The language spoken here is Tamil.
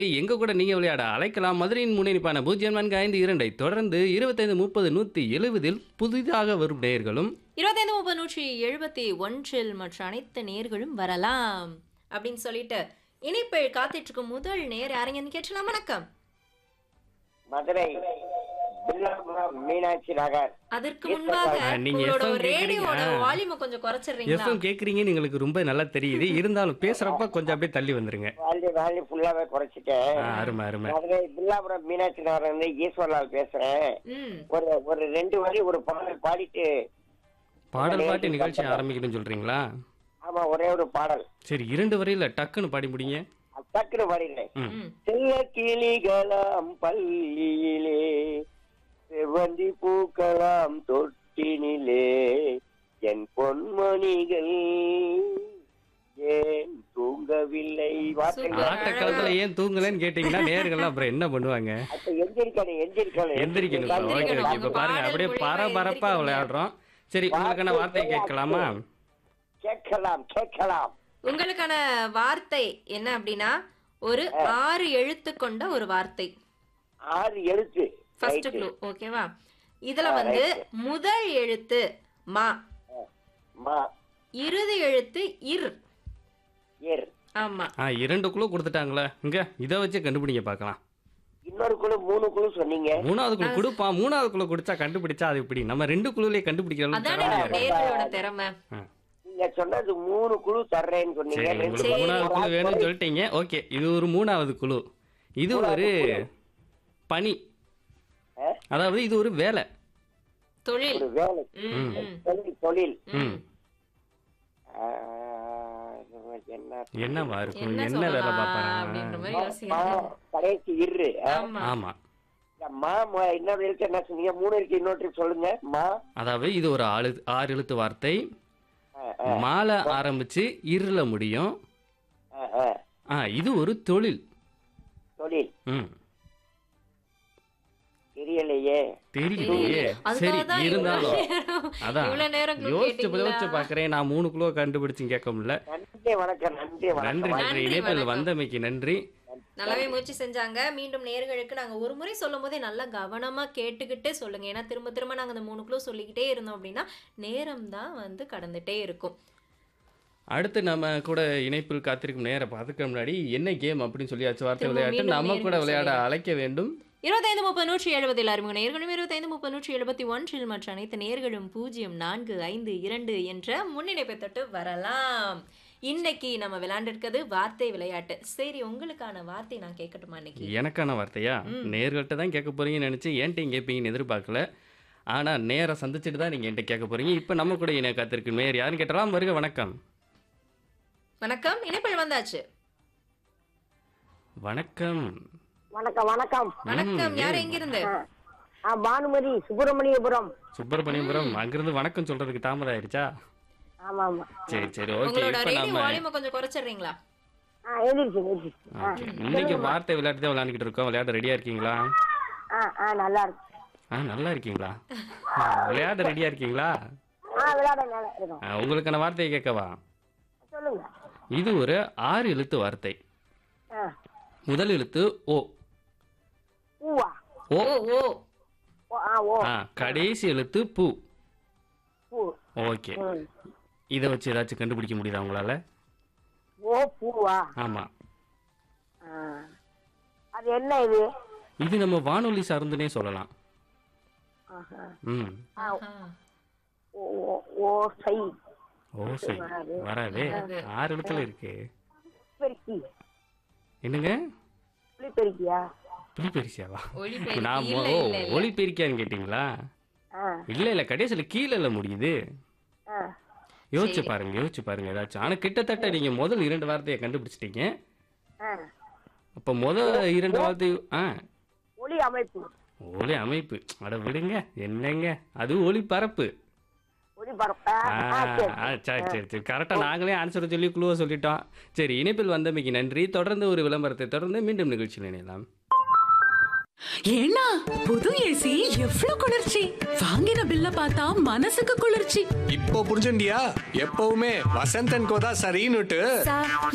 எங்க கூட நீங்க விளையாட அழைக்கலாம். மதுரையின் முன்னணிப்பான 045 தொடர்ந்து 25 30 170 புதிதாக வரும் நேயர்களும் 25 30 171 மற்ற அனைத்து நேர்களும் வரலாம் அப்படின்னு சொல்லிட்டு இணைப்பில் காத்துட்டு இருக்கும் முதல் நேர் யாருங்கன்னு கேட்டலாம். வணக்கம். மதுரை பில்லாபுரம் மீனாட்சி நகர். அதற்கு முன்பாக நீங்க உங்களோட FM ரேடியோட கேக்குறீங்க. வால்யூமை கொஞ்சம் குறைச்சிடுறீங்களா? எஃப்எம் கேக்குறீங்கன்னு எங்களுக்கு ரொம்ப நல்லா தெரியுது. இருந்தாலும் பேசுறப்ப கொஞ்சம் அப்படியே தள்ளி வந்துருங்க. வேல்யூ ஃபுல்லாவே குறைச்சிட்டேன். அருமை அருமை. மதுரை பில்லாபுரம் மீனாட்சி நகர்ல இருந்து ஈஸ்வர்லால் பேசுறேன். ம். ஒரு 2 வரி ஒரு பாடல் பாடிட்டு பாடல் பாட்டு நிகழ்ச்சி ஆரம்பிக்கணும்னு சொல்றீங்களா? ஆமா, ஒரே ஒரு பாடல் சரி, 2 வரியில டக்குன்னு பாடி முடிங்க. டக்குனு பாடிடுறேன். ம். செல்ல கிளிகளாம் பள்ளியிலே செவ்வந்தி பூக்கலாம் தொட்டினிலே என் பொன்மணிகள் ஏன் தூங்கவில்லை. ஆட்டக்காலத்துல ஏன் தூங்கலன்னு கேட்டீங்கன்னா நேர்கள்லாம் அப்புறம் என்ன பண்ணுவாங்க? எந்திரிக்கணும். Okay okay. இப்ப பாருங்க அப்படியே பரபரப்பா விளையாடுறோம். சரி, உங்களுக்கான வார்த்தை கேட்கலாமா? கேட்கலாம். உங்களுக்கான வார்த்தை என்ன அப்படின்னா ஒரு 6 எழுத்து கொண்ட ஒரு வார்த்தை. 6 எழுத்து. First clue. ஓகேவா? இதுல வந்து முதல் எழுத்து மா, மா, இறுதி எழுத்து இர். இர். ஆமா. 2 குழு கொடுத்துட்டாங்களே. இங்க இதை வச்சு கண்டுபிடிங்க பார்க்கலாம். இன்னொரு குழு 3 குழு சொன்னீங்க. 3வது குழு கொடுப்பா. 3வது குழு குடிச்சா கண்டுபிடிச்சா அது இப்படி நம்ம 2 குழுலயே கண்டுபிடிக்கிறோம். அதானே நம்ம நேயர்களோட திறமை. நீங்க சொன்னது 3 குழு தர்றேன்னு சொன்னீங்க. உங்களுக்கு 3வது குழு வேணும்னு சொல்லிட்டீங்க. ஓகே, இது ஒரு 3வது குழு. இது ஒரு பணி, அதாவது இது ஒரு வேலை, தொழில். ஒரு வேலை, தொழில். என்னவா இருக்கும்? என்ன என்ன வேலை அப்படின்ற பார்ப்பாங்க? மாதிரி யோசிக்கிறேன். கடைசி இரு. ஆமா. ஆமா, மா, இன்னொரு எழுத்து என்ன சொன்னீங்க? 3 இருக்கு, இன்னொரு சொல்லுங்க. மா. அதாவது இது ஒரு 6 எழுத்து வார்த்தை. மாலை ஆரம்பிச்சு இருள முடியும். இது ஒரு தொழில். தொழில். ம். தெரியலையே. தெரியலையே. சரி, இருந்தாலும் அதான் இவ்வளவு நேரம் யோசிச்சு பாக்குறேன். நான் 3 கிலோ கண்டுபிடிச்சு கேட்க முடியல. நன்றி, வணக்கம். நன்றி, நன்றி வணக்கம். நன்றி. இணைப்பில் வந்தமைக்கு நன்றி. நல்லாவே முயற்சி செஞ்சாங்க. மீண்டும் நேர்களுக்கு நாங்க ஒரு முறை சொல்லும் போதே நல்லா கவனமா கேட்டுக்கிட்டே சொல்லுங்க. ஏன்னா திரும்ப திரும்ப நாங்க அந்த 3 கிலோ சொல்லிக்கிட்டே இருந்தோம் அப்படின்னா நேரம் தான் வந்து கடந்துட்டே இருக்கும். அடுத்து நம்ம கூட இணைப்பில் காத்திருக்கும் நேரம் அதுக்கு முன்னாடி என்ன கேம் அப்படின்னு சொல்லியாச்சு. வார்த்தை திரும்ப விளையாட்டு மீண்டும் நம்ம கூட நேர்கள் விளையாட சொல்லியாச்சு. அழைக்க வேண்டும். 25 30 170 அறிமுக நேர்களும் 25 30 171 மற்ற அனைத்து நேர்களும் 0452 என்ற முன்னிணைப்பை தொட்டு வரலாம். இன்னைக்கு நம்ம விளையாண்டிருக்கிறது வார்த்தை விளையாட்டு. சரி, உங்களுக்கான வார்த்தை நான் கேட்கட்டுமா? இன்னைக்கு எனக்கான வார்த்தையா? நேர்கள்ட்ட தான் கேட்க போறீங்கன்னு நினைச்சு என்கிட்ட கேட்பீங்கன்னு எதிர்பார்க்கல. ஆனா நேர சந்திச்சுட்டு தான் நீங்க என்கிட்ட கேட்க போறீங்க. இப்ப நம்ம கூட இணை காத்திருக்கும் நேர் யாருன்னு கேட்டலாம். வருக. வணக்கம். வணக்கம். இணைப்பில் வந்தாச்சு. வணக்கம். வணக்கம். வணக்கம். வணக்கம். யார் எங்கிருந்து? பானுமதி, சுப்பிரமணியபுரம். சுப்பிரமணியபுரம். அங்கிருந்து வணக்கம் சொல்றதுக்கு தாமதம் ஆயிடுச்சா? ஆமா ஆமா. சரி சரி. ஓகே. உங்களோட இப்ப ரேடியோ நம்ம வால்யூமை கொஞ்சம் குறைச்சிடுறீங்களா? ஓகே. இன்னைக்கு வார்த்தை விளையாட்டு தான் விளையாண்டுக்கிட்டு இருக்கோம். விளையாட ரெடியா இருக்கீங்களா? நல்லா இருக்கு. நல்லா இருக்கீங்களா? விளையாட ரெடியா இருக்கீங்களா? விளையாட நல்லா இருக்கும். உங்களுக்கான வார்த்தையை கேட்கவா? சொல்லுங்க. இது ஒரு 6 எழுத்து வார்த்தை. முதல் எழுத்து ஓ. பூவா? ஓ. ஓ ஓ. கடைசி எழுத்து பூ. பூ. ஓகே. இதை வச்சு ஏதாச்சும் கண்டுபிடிக்க முடியுதா உங்களால? ஓ, பூவா? ஆமா. அது என்ன இது? இது நம்ம வானொலி சார்ந்துனே சொல்லலாம். ம். ஓசை. ஓசை வராதே. 6 எழுத்துல இருக்கு. பெருக்கி. என்னங்க? புலிபெருக்கியா? புலிபெரிசியாவா? ஒலிபெருக்கி. நான் இல்ல, இல்ல, இல்ல. ஒலிபெருக்கியான்னு கேட்டீங்களா? இல்ல கடைசியில கீழே முடியுது. யோசிச்சு பாருங்க ஏதாச்சும். ஆனா கிட்டத்தட்ட நீங்க முதல் 2 வார்த்தையை கண்டுபிடிச்சிட்டீங்க. அப்ப முதல் 2 வார்த்தை ஒலி அமைப்பு. ஒலி அமைப்பு. அட விடுங்க, என்னங்க அது ஒலிபரப்பு. சரி சரி சரி. கரெக்டா நாங்களே ஆன்சர் சொல்லி குழுவ சொல்லிட்டோம். சரி, இணைப்பில் வந்தமைக்கு நன்றி. தொடர்ந்து ஒரு விளம்பரத்தை தொடர்ந்து மீண்டும் நிகழ்ச்சியில் இணையலாம். ஏன்னா புது ஏசி எவ்வளவு குளிர்ச்சி! வாங்கின பில்ல பார்த்தா மனசுக்கு குளிர்ச்சி. இப்போ புரிஞ்சுண்டியா? எப்பவுமே வசந்தன் கோதா சரின்னுட்டு.